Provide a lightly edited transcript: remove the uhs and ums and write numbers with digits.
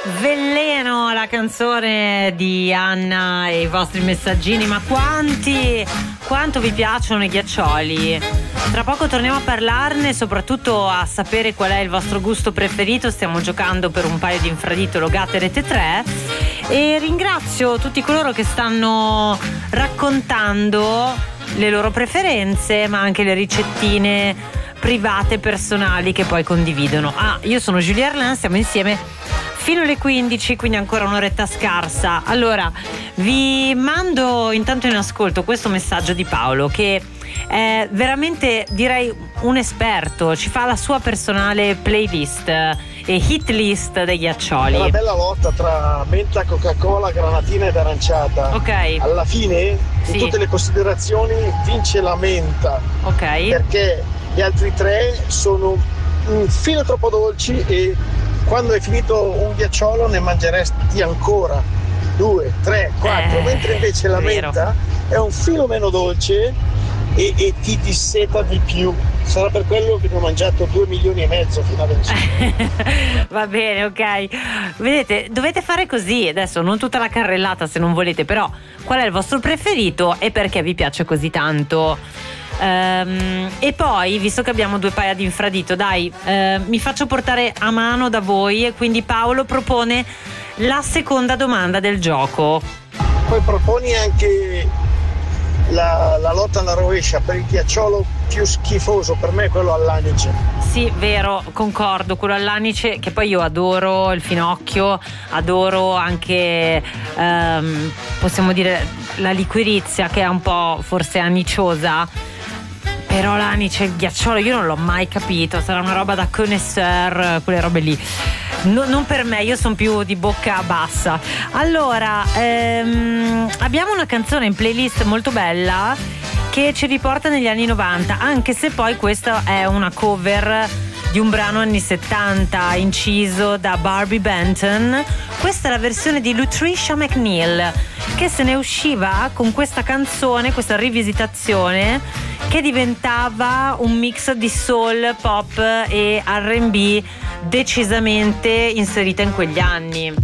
Veleno, la canzone di Anna e i vostri messaggini. Ma quanto vi piacciono i ghiaccioli? Tra poco torniamo a parlarne, soprattutto a sapere qual è il vostro gusto preferito. Stiamo giocando per un paio di infradito Logate Rete 3 e ringrazio tutti coloro che stanno raccontando le loro preferenze, ma anche le ricettine private, personali, che poi condividono. Io sono Giulia Erlan, stiamo insieme fino alle 15, quindi ancora un'oretta scarsa. Allora, vi mando intanto in ascolto questo messaggio di Paolo, che è veramente, direi, un esperto. Ci fa la sua personale playlist e hit list dei ghiaccioli. Una bella lotta tra menta, Coca-Cola, granatina ed aranciata. Ok. Alla fine, in tutte le considerazioni, vince la menta. Ok. Perché gli altri tre sono un filo troppo dolci e quando hai finito un ghiacciolo ne mangeresti ancora 2, 3, 4, mentre invece la menta è un filo meno dolce e ti disseta di più. Sarà per quello che ne ho mangiato 2,5 milioni fino adesso. Va bene, ok. Vedete, dovete fare così. Adesso non tutta la carrellata se non volete, però qual è il vostro preferito e perché vi piace così tanto? E poi, visto che abbiamo 2 paia di infradito, dai, mi faccio portare a mano da voi, e quindi Paolo propone la seconda domanda del gioco. Poi proponi anche la lotta alla rovescia per il ghiacciolo più schifoso. Per me è quello all'anice. Sì, vero, concordo, quello all'anice, che poi io adoro il finocchio, adoro anche possiamo dire la liquirizia, che è un po' forse aniciosa. Però l'anice e il ghiacciolo io non l'ho mai capito, sarà una roba da connoisseur, quelle robe lì. Non per me, io sono più di bocca bassa. Allora, abbiamo una canzone in playlist molto bella che ci riporta negli anni 90, anche se poi questa è una cover di un brano anni 70 inciso da Barbie Benton. Questa è la versione di Lutricia McNeil, che se ne usciva con questa canzone, questa rivisitazione, che diventava un mix di soul, pop e R&B decisamente inserita in quegli anni.